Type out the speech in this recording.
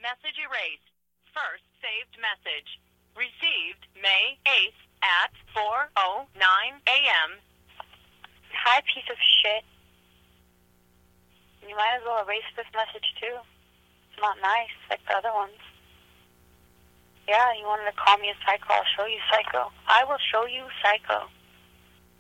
Message erased. First saved message. Received May 8th at 4:09 a.m. Hi, piece of shit. You might as well erase this message, too. It's not nice like the other ones. Yeah, you wanted to call me a psycho. I'll show you psycho. I will show you psycho.